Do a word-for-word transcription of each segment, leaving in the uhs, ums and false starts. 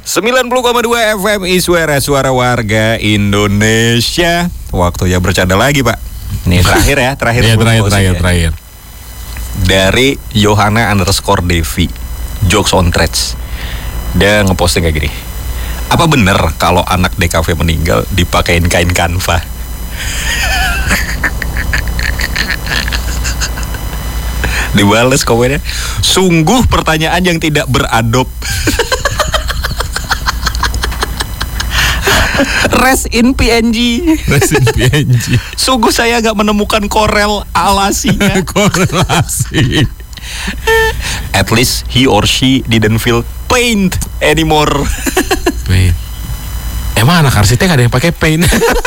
sembilan puluh koma dua F M I Suara Suara Warga Indonesia. Waktunya bercanda lagi, Pak. Ini terakhir ya, terakhir ya, terakhir, terakhir, ya. terakhir. Dari Yohana underscore Devi, Jokes on Threads. Dia ngeposting kayak gini. Apa bener kalau anak D K V meninggal dipakein kain kanva? Dibales komennya, sungguh pertanyaan yang tidak beradab. Rest in P N G. Rest in P N G. Sungguh saya gak menemukan korel alasinya. Korelasi. At least he or she didn't feel pain anymore. Pain. Emang anak arsitek ada yang pakai pain?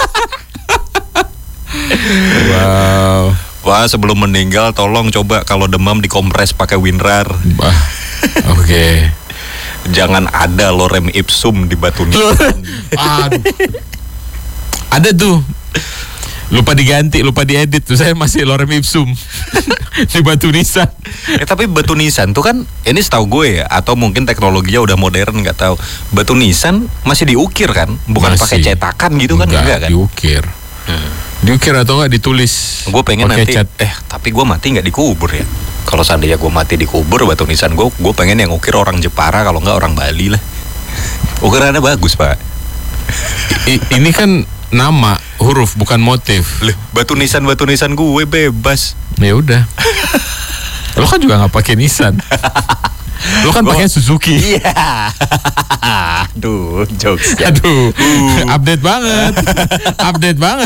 Wow. Wah, sebelum meninggal tolong coba kalau demam dikompres pakai Winrar. Bah. Oke. Okay. Jangan ada lorem ipsum di batu nisan. Aduh. Ada tuh. Lupa diganti, lupa diedit tuh. Saya masih lorem ipsum di batu nisan. Eh tapi batu nisan tuh kan, ini setahu gue ya, atau mungkin teknologinya udah modern, nggak tahu. Batu nisan masih diukir kan, bukan pakai cetakan gitu kan? Enggak, enggak kan? Diukir. Hmm. Diukir atau enggak ditulis. Gue pengen nanti cat. Eh tapi gue mati nggak dikubur ya. Kalau seandainya gue mati dikubur batu nisan gue, gue pengen yang ukir orang Jepara, kalau nggak orang Bali lah. Ukirannya bagus, Pak. I, ini kan nama, huruf, bukan motif. Loh, batu nisan batu nisan gue bebas. Ya udah. Lo kan juga nggak pakai Nissan. Lo kan pakai Suzuki. Iya. Aduh, jokes. Aduh, uh. update banget. Update banget.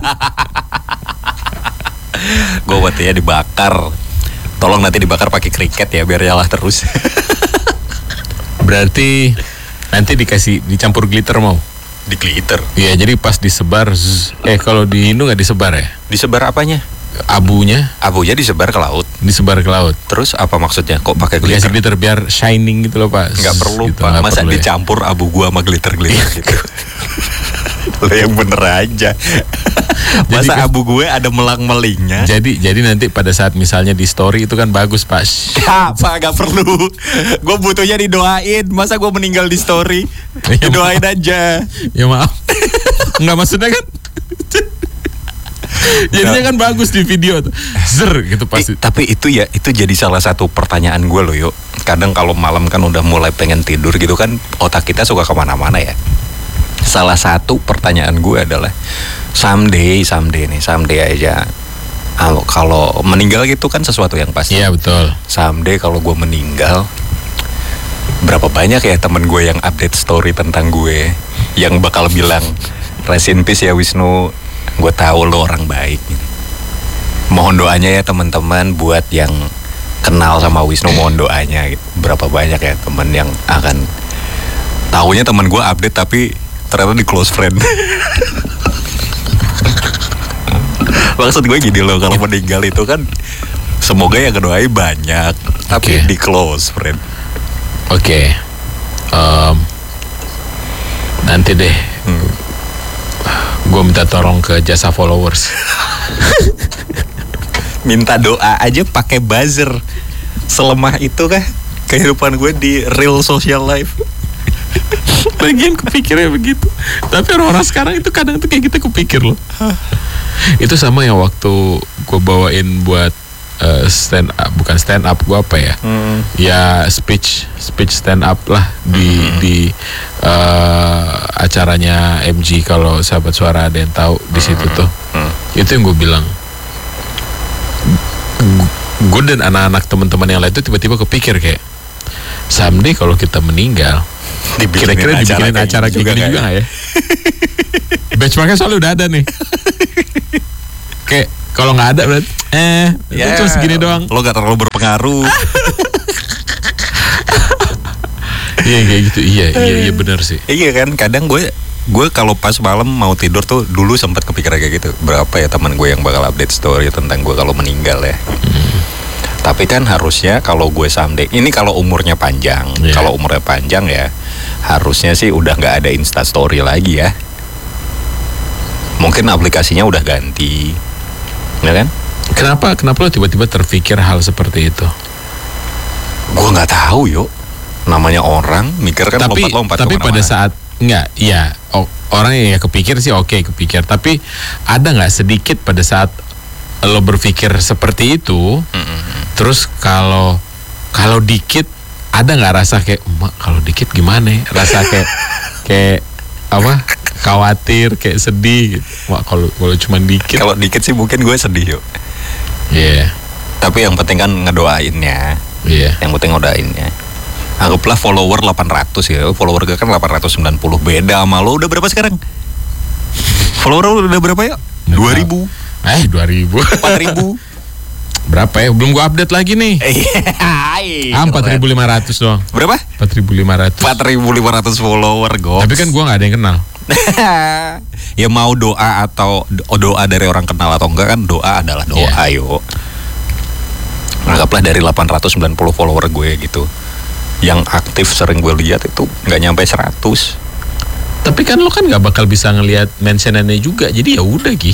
Gue matinya dibakar. Tolong nanti dibakar pakai kriket ya, biar nyala terus. Berarti nanti dikasih dicampur glitter mau? Di glitter. Iya, jadi pas disebar zzz, eh kalau di Indo nggak disebar ya? Disebar apanya? Abunya. Abunya disebar ke laut. Disebar ke laut. Terus apa maksudnya? Kok pakai glitter? Dikasih glitter biar shining gitu loh, Pak. Nggak perlu, gitu, Pak. nggak Masa perlu, dicampur ya? Abu gua sama glitter-glitter gitu. Lo yang bener aja. Masa jadi, abu gue ada melang-melingnya. Jadi jadi nanti pada saat misalnya di story itu kan bagus, Pak. Ya, Pak, gak perlu. Gue butuhnya didoain. Masa gue meninggal di story? Ya, didoain maaf. aja. Ya maaf. Nggak, maksudnya kan jadinya kan bagus di video tuh. Zer gitu pasti. I, tapi itu ya, itu jadi salah satu pertanyaan gue loh, yuk. Kadang kalau malam kan udah mulai pengen tidur gitu kan, otak kita suka kemana-mana ya. Salah satu pertanyaan gue adalah someday, someday nih, someday aja. Kalau meninggal gitu kan sesuatu yang pasti. Iya, betul. Someday kalau gue meninggal, berapa banyak ya temen gue yang update story tentang gue, yang bakal bilang rest in peace ya Wisnu, gue tahu lo orang baik. Mohon doanya ya teman-teman buat yang kenal sama Wisnu, mohon doanya. Berapa banyak ya temen yang akan tahunya temen gue update tapi ternyata di close friend. Maksud gue gini loh, kalau meninggal itu kan semoga yang kedoain banyak, tapi okay. di close friend. Oke. Okay. Um, nanti deh. Hmm. Gue minta tolong ke jasa followers. Minta doa aja pakai buzzer. Selemah itu kah kehidupan gue di real social life? Bagian kepikirnya begitu. Tapi orang-orang sekarang itu kadang tuh kayak kita kepikir loh. Itu sama yang waktu gue bawain buat uh, stand up, bukan stand up, gue apa ya? Hmm. Ya speech, speech stand up lah di hmm. di uh, acaranya M G, kalau sahabat suara ada yang tahu di situ hmm. tuh. Hmm. Itu yang gue bilang. Gue dan anak-anak teman-teman yang lain itu tiba-tiba kepikir kayak, someday kalau kita meninggal, kira-kira dibikinin acara kayak gini juga nggak ya? Benchmarknya soalnya udah ada nih. Kayak kalau nggak ada berarti eh yeah, itu cuma segini doang. Lo nggak terlalu berpengaruh. Iya kayak gitu. Iya iya iya benar sih. Iya kan, kadang gue gue kalau pas malam mau tidur tuh dulu sempat kepikiran kayak gitu. Berapa ya teman gue yang bakal update story tentang gue kalau meninggal ya. Hmm. Tapi kan harusnya kalau gue someday, ini kalau umurnya panjang, yeah. kalau umurnya panjang ya harusnya sih udah nggak ada Insta Story lagi ya. Mungkin aplikasinya udah ganti, ya kan? Kenapa kenapa lo tiba-tiba terpikir hal seperti itu? Gue nggak tahu yuk. namanya orang mikir kan tapi lompat-lompat tapi pada saat enggak, ya oh, orang ya kepikir sih oke kepikir, tapi ada nggak sedikit pada saat lo berpikir seperti itu, mm-hmm. terus kalau kalau dikit ada nggak rasa kayak mak kalau dikit gimana? Ya? Rasa kayak kayak apa? Khawatir, kayak sedih gitu. Mak kalau kalau cuma dikit. Kalau dikit sih mungkin gue sedih yuk. Iya. Yeah. Tapi yang penting kan ngedoainnya. Iya. Yeah. Yang penting ngedoainnya. Anggaplah follower delapan ratus ya. Follower gue kan delapan ratus sembilan puluh. Beda sama lo. Udah berapa sekarang? Follower lo udah berapa ya? dua ribu. Eh dua ribu. empat ribu. Berapa ya? Belum gue update lagi nih. Ah, empat ribu lima ratus doang. Berapa? empat ribu lima ratus. empat ribu lima ratus follower, goks. Tapi kan gue gak ada yang kenal. Ya mau doa atau doa dari orang kenal atau enggak kan doa adalah doa, yeah. Yuk. Anggaplah dari delapan ratus sembilan puluh follower gue gitu. Yang aktif sering gue lihat itu nggak nyampe seratus. Tapi kan lo kan nggak bakal bisa ngelihat mentionannya juga, jadi ya udah Gi.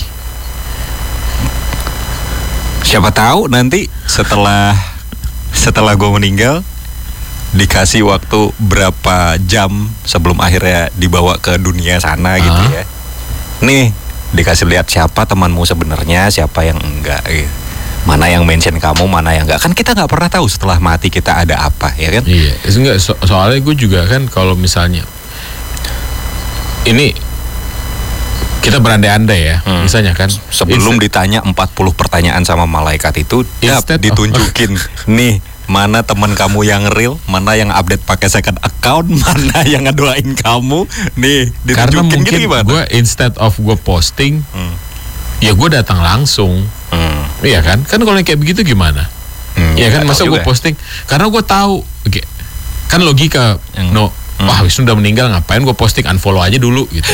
Siapa tahu nanti setelah setelah gue meninggal dikasih waktu berapa jam sebelum akhirnya dibawa ke dunia sana, uh-huh. gitu ya. Nih dikasih lihat siapa temanmu sebenarnya, siapa yang enggak. Gitu. Mana yang mention kamu, mana yang enggak. Kan kita nggak pernah tahu setelah mati kita ada apa, ya kan? Iya, enggak, so- soalnya gue juga kan kalau misalnya ini kita berandai-andai ya, hmm. misalnya kan sebelum instead, ditanya empat puluh pertanyaan sama malaikat itu, dap, ditunjukin nih mana teman kamu yang real, mana yang update pakai second account, mana yang ngedoain kamu, nih ditunjukin. Karena mungkin gitu gue instead of gue posting, hmm. ya gue datang langsung. Hmm. Iya kan? Kan kalau kayak begitu gimana? Hmm, ya kan, masa gue posting? Karena gue tahu, okay, kan logika, hmm. no, hmm. wah Wisnu udah meninggal, ngapain gue posting, unfollow aja dulu gitu.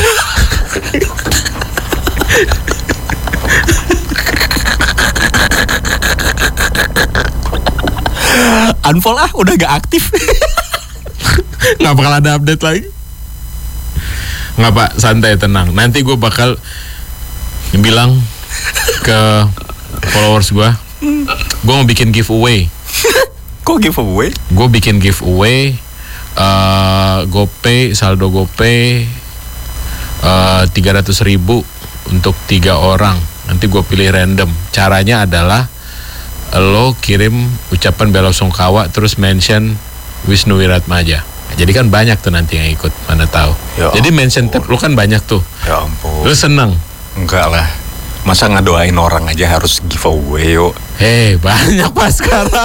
Unfollow ah, udah gak aktif. Nggak bakal ada update lagi. Nggak Pak, santai, tenang. Nanti gue bakal bilang ke followers gue, gue mau bikin giveaway. Kok giveaway? Gue bikin giveaway uh, GoPay, saldo GoPay uh, tiga ratus ribu untuk tiga orang. Nanti gue pilih random. Caranya adalah lo kirim ucapan bela sungkawa terus mention Wisnu Wiratmaja. Jadi kan banyak tuh nanti yang ikut, mana tahu. Ya jadi mention tab lo kan banyak tuh. Ya ampun. Lo seneng? Enggak lah. Masa ngedoain orang aja harus giveaway yuk. Hei, banyak pas sekarang.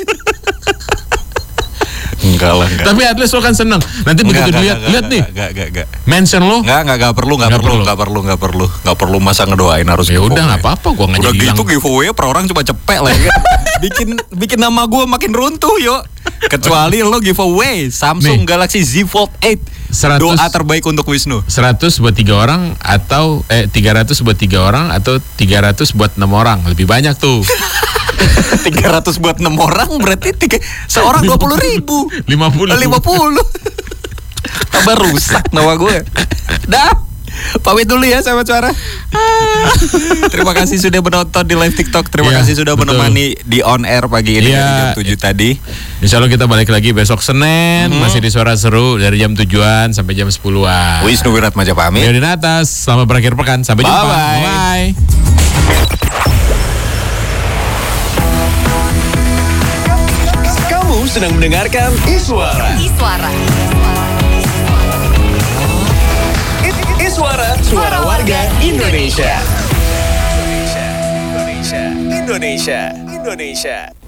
Enggak lah, enggak. Tapi at least lo kan seneng. Nanti begitu dilihat, lihat nih. Enggak, enggak, enggak. Mention lo? Enggak, enggak, enggak perlu, enggak perlu, enggak perlu, enggak perlu. Enggak perlu masa ngedoain harus ya giveaway. Ya udah enggak apa-apa, gua enggak jadi bilang. Udah gitu giveaway per orang cuma cepet lah ya. bikin bikin nama gua makin runtuh yuk. Kecuali lo giveaway Samsung nih, Galaxy Z Fold eight. seratus, doa terbaik untuk Wisnu. seratus buat tiga orang atau eh tiga ratus buat tiga orang atau tiga ratus buat enam orang. Lebih banyak tuh. tiga ratus buat enam orang berarti tiga, seorang dua puluh ribu. lima puluh. lima puluh. Tambah rusak nama gue. Dah. Pamit dulu ya sahabat suara. Terima kasih sudah menonton di live TikTok. Terima ya, kasih sudah betul. menemani di on air pagi ini ya, dari jam tujuh ya. tadi. Insya Allah kita balik lagi besok Senin, hmm. masih di Suara Seru dari jam tujuan sampai jam sepuluhan. Wisnu Wiratmaja pamit. Di atas, selamat berakhir pekan. Sampai jumpa. Bye bye. Bye. Kamu sedang mendengarkan Iswara. Iswara. Iswara, suara warga Indonesia. Indonesia, Indonesia, Indonesia, Indonesia.